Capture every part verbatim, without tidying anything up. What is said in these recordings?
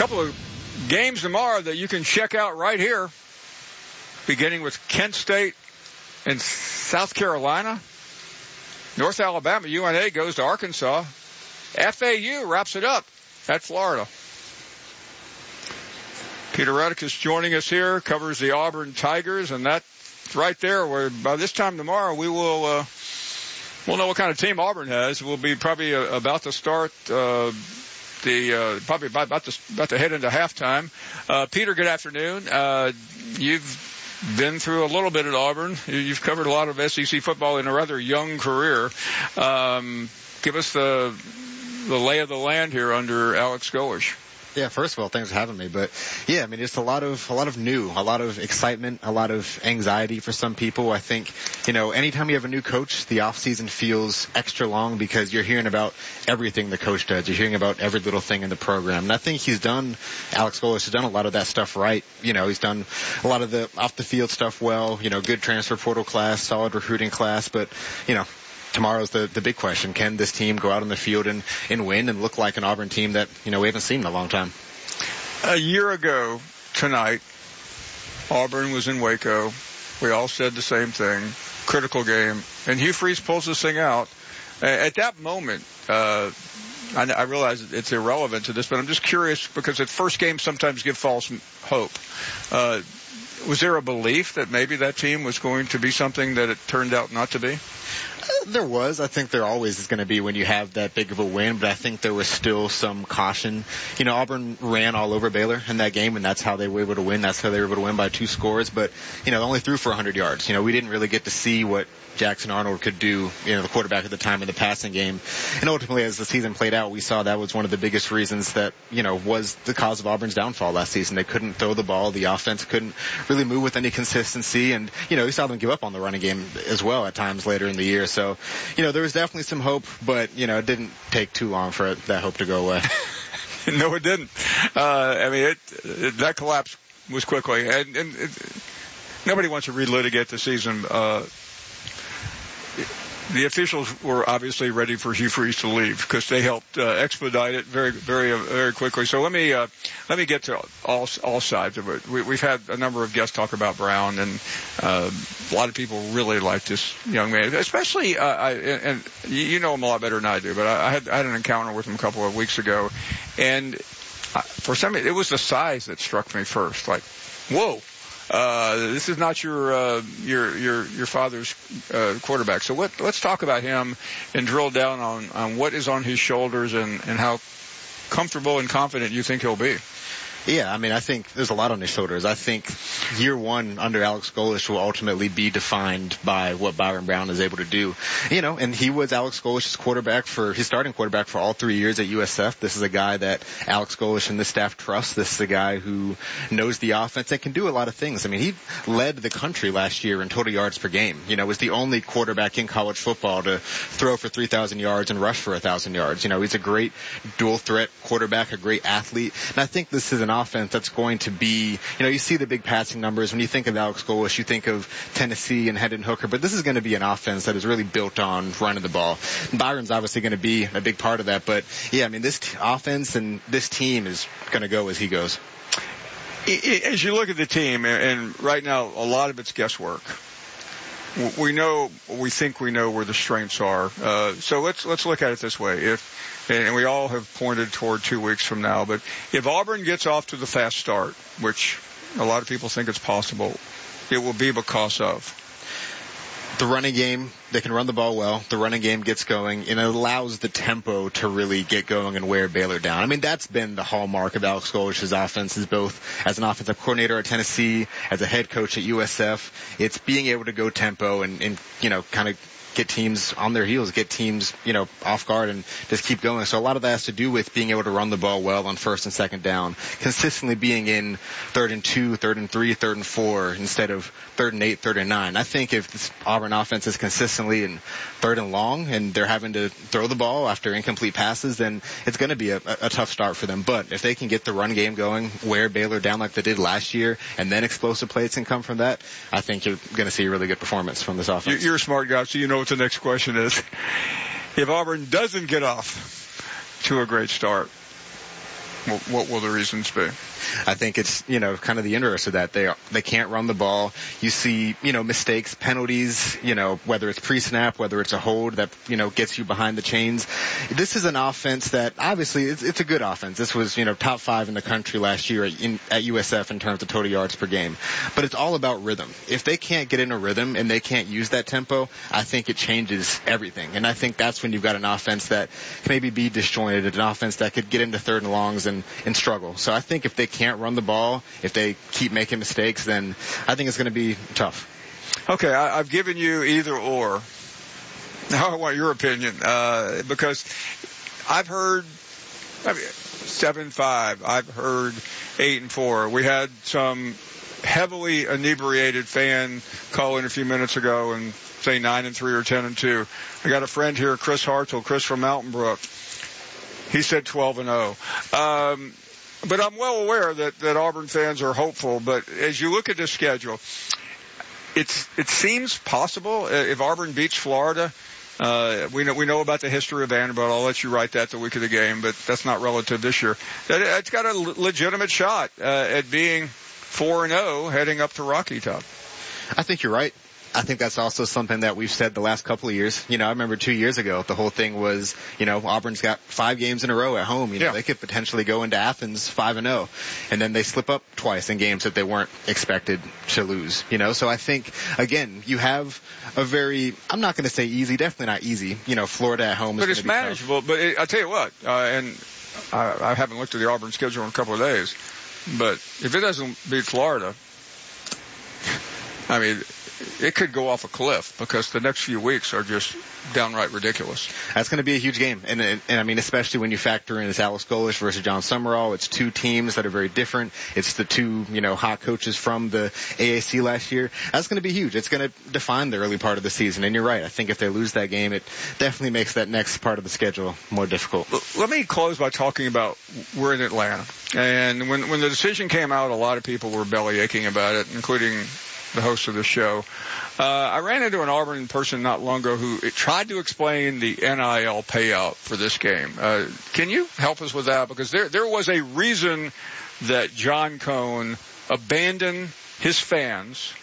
couple of games tomorrow that you can check out right here, beginning with Kent State and South Carolina. North Alabama, U N A goes to Arkansas. F A U wraps it up at Florida. Peter Radicus joining us here, covers the Auburn Tigers, and that's right there where by this time tomorrow we will uh, we'll know what kind of team Auburn has. We'll be probably uh, about to start uh, the uh, probably about, about, to, about to head into halftime. Uh, Peter, good afternoon. Uh, you've been through a little bit at Auburn. You've covered a lot of S E C football in a rather young career. Um, give us the the lay of the land here under Alex Golesh. Yeah, first of all, thanks for having me. But yeah, I mean, it's a lot of a lot of new, a lot of excitement, a lot of anxiety for some people. I think, you know, anytime you have a new coach, the off season feels extra long because you're hearing about everything the coach does. You're hearing about every little thing in the program. And I think he's done, Alex Golesh has done a lot of that stuff right. You know, he's done a lot of the off the field stuff well. You know, good transfer portal class, solid recruiting class. But, you know, tomorrow's the, the big question. Can this team go out on the field and, and win and look like an Auburn team that, you know, we haven't seen in a long time? A year ago tonight, Auburn was in Waco. We all said the same thing. Critical game. And Hugh Freeze pulls this thing out. At that moment, uh, I, I realize it's irrelevant to this, but I'm just curious because at first games sometimes give false hope. Uh, was there a belief that maybe that team was going to be something that it turned out not to be? There was. I think there always is going to be when you have that big of a win, but I think there was still some caution. You know, Auburn ran all over Baylor in that game, and that's how they were able to win. That's how they were able to win by two scores. But, you know, they only threw for one hundred yards. You know, we didn't really get to see what Jackson Arnold could do, you know, the quarterback at the time in the passing game. And ultimately, as the season played out, we saw that was one of the biggest reasons that, you know, was the cause of Auburn's downfall last season. They couldn't throw the ball. The offense couldn't really move with any consistency. And, you know, we saw them give up on the running game as well at times later in the year. So, you know, there was definitely some hope, but, you know, it didn't take too long for that hope to go away. No, it didn't. Uh, I mean, it, it, that collapse was quickly. And, and it, nobody wants to relitigate the season. Uh, The officials were obviously ready for Hugh Freeze to leave because they helped uh, expedite it very, very, uh, very quickly. So let me uh, let me get to all all sides of it. We, we've had a number of guests talk about Brown, and uh, a lot of people really like this young man, especially. Uh, I, and you know him a lot better than I do, but I had I had an encounter with him a couple of weeks ago, and for some it was the size that struck me first. Like, whoa. Uh, this is not your, uh, your, your, your father's, uh, quarterback. So let, let's talk about him and drill down on, on what is on his shoulders and, and how comfortable and confident you think he'll be. Yeah, I mean, I think there's a lot on his shoulders. I think year one under Alex Golesh will ultimately be defined by what Byron Brown is able to do. You know, and he was Alex Golesh's quarterback for his starting quarterback for all three years at U S F. This is a guy that Alex Golesh and the staff trust. This is a guy who knows the offense and can do a lot of things. I mean, he led the country last year in total yards per game. You know, was the only quarterback in college football to throw for three thousand yards and rush for one thousand yards. You know, he's a great dual threat quarterback, a great athlete. And I think this is an offense that's going to be, you know, you see the big passing numbers. When you think of Alex Golesh, you think of Tennessee and Hendon Hooker, but this is going to be an offense that is really built on running the ball. And Byron's obviously going to be a big part of that, but yeah, I mean, this t- offense and this team is going to go as he goes. As you look at the team, and right now a lot of it's guesswork. We know, we think we know where the strengths are. Uh, so let's let's look at it this way. If and we all have pointed toward two weeks from now, but if Auburn gets off to the fast start, which a lot of people think it's possible, it will be because of the running game. They can run the ball well. The running game gets going, and it allows the tempo to really get going and wear Baylor down. I mean, that's been the hallmark of Alex Golesh's offense, is both as an offensive coordinator at Tennessee, as a head coach at U S F. It's being able to go tempo and, and you know, kind of get teams on their heels, get teams, you know, off guard and just keep going. So a lot of that has to do with being able to run the ball well on first and second down, consistently being in third and two, third and three, third and four instead of third and eight, third and nine. I think if this Auburn offense is consistently in third and long and they're having to throw the ball after incomplete passes, then it's going to be a, a tough start for them. But if they can get the run game going, wear Baylor down like they did last year, and then explosive plays can come from that, I think you're going to see a really good performance from this offense. You're a smart guy, so you know what the next question is. If Auburn doesn't get off to a great start, What, what will the reasons be? I think it's, you know, kind of the inverse of that. They they can't run the ball. You see, you know, mistakes, penalties, you know, whether it's pre-snap, whether it's a hold that, you know, gets you behind the chains. This is an offense that obviously it's, it's a good offense. This was, you know, top five in the country last year in, at U S F in terms of total yards per game. But it's all about rhythm. If they can't get in a rhythm and they can't use that tempo, I think it changes everything. And I think that's when you've got an offense that can maybe be disjointed, an offense that could get into third and longs and, and struggle. So I think if they can't run the ball, if they keep making mistakes, then I think it's going to be tough. Okay, I, I've given you either or. Now I want your opinion, uh, because I've heard I mean, seven five. I've heard eight and four. We had some heavily inebriated fan call in a few minutes ago and say nine and three or ten and two. I got a friend here, Chris Hartzell, Chris from Mountain Brook. He said twelve and oh. Um, But I'm well aware that, that Auburn fans are hopeful. But as you look at this schedule, it's it seems possible if Auburn beats Florida. Uh, we know we know about the history of Vanderbilt. I'll let you write that the week of the game, but that's not relative this year. That it's got a legitimate shot uh, at being four and oh heading up to Rocky Top. I think you're right. I think that's also something that we've said the last couple of years. You know, I remember two years ago, the whole thing was, you know, Auburn's got five games in a row at home. You know, yeah. They could potentially go into Athens five and oh, and then they slip up twice in games that they weren't expected to lose. You know, so I think, again, you have a very, I'm not going to say easy, definitely not easy. You know, Florida at home is But it's manageable. Tough. But it, I'll tell you what, uh, and I, I haven't looked at the Auburn schedule in a couple of days, but if it doesn't beat Florida, I mean, it could go off a cliff because the next few weeks are just downright ridiculous. That's going to be a huge game. And, and, and I mean, especially when you factor in it's Alex Golesh versus John Summerall. It's two teams that are very different. It's the two, you know, hot coaches from the A A C last year. That's going to be huge. It's going to define the early part of the season. And you're right. I think if they lose that game, it definitely makes that next part of the schedule more difficult. Let me close by talking about we're in Atlanta. And when, when the decision came out, a lot of people were belly aching about it, including the host of the show. Uh, I ran into an Auburn person not long ago who tried to explain the N I L payout for this game. Uh, can you help us with that? Because there, there was a reason that John Cohn abandoned his fans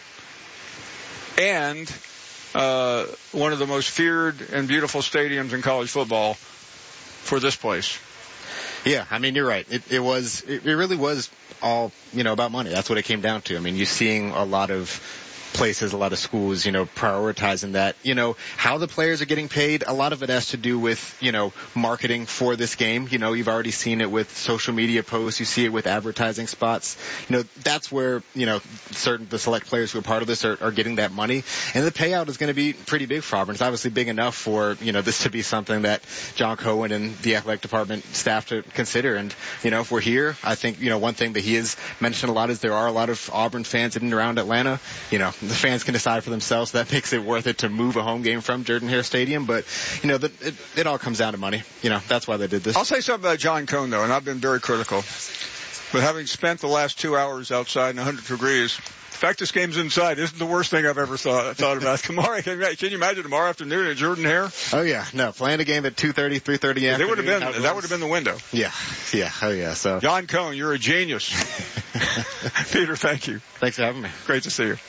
and uh, one of the most feared and beautiful stadiums in college football for this place. Yeah, I mean, you're right. It, it was, it, it really was all, you know, about money. That's what it came down to. I mean, you're seeing a lot of places, a lot of schools, you know, prioritizing that. You know, how the players are getting paid, a lot of it has to do with, you know, marketing for this game. You know, you've already seen it with social media posts. You see it with advertising spots. You know, that's where, you know, certain, the select players who are part of this are, are getting that money. And the payout is going to be pretty big for Auburn. It's obviously big enough for, you know, this to be something that John Cohen and the athletic department staff to consider. And, you know, if we're here, I think, you know, one thing that he has mentioned a lot is there are a lot of Auburn fans in and around Atlanta. You know, the fans can decide for themselves. So that makes it worth it to move a home game from Jordan-Hare Stadium. But, you know, the, it, it all comes down to money. You know, that's why they did this. I'll say something about John Cohn, though, and I've been very critical. But having spent the last two hours outside in one hundred degrees, the fact this game's inside isn't the worst thing I've ever thought, thought about. Tomorrow, can you, can you imagine tomorrow afternoon at Jordan-Hare? Oh, yeah. No, playing a game at two thirty, three thirty afternoon. They would have been, that would have been the window. Yeah. Yeah. Oh, yeah. So John Cohn, you're a genius. Peter, thank you. Thanks for having me. Great to see you.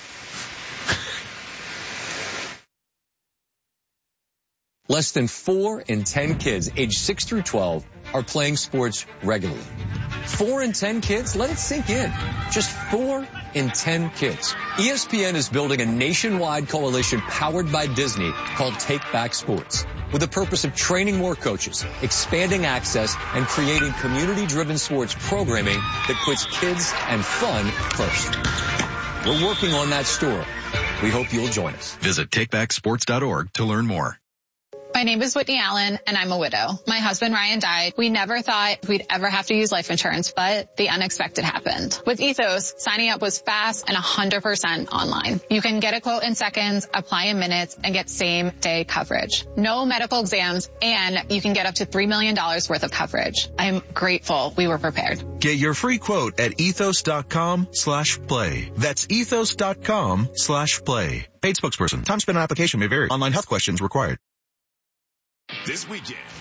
Less than four in ten kids aged six through twelve are playing sports regularly. Four in ten kids? Let it sink in. Just four in ten kids. E S P N is building a nationwide coalition powered by Disney called Take Back Sports, with the purpose of training more coaches, expanding access, and creating community-driven sports programming that puts kids and fun first. We're working on that story. We hope you'll join us. Visit take back sports dot org to learn more. My name is Whitney Allen, and I'm a widow. My husband, Ryan, died. We never thought we'd ever have to use life insurance, but the unexpected happened. With Ethos, signing up was fast and one hundred percent online. You can get a quote in seconds, apply in minutes, and get same-day coverage. No medical exams, and you can get up to three million dollars worth of coverage. I'm grateful we were prepared. Get your free quote at ethos.com slash play. That's ethos.com slash play. Paid spokesperson. Time spent on application may vary. Online health questions required. This weekend,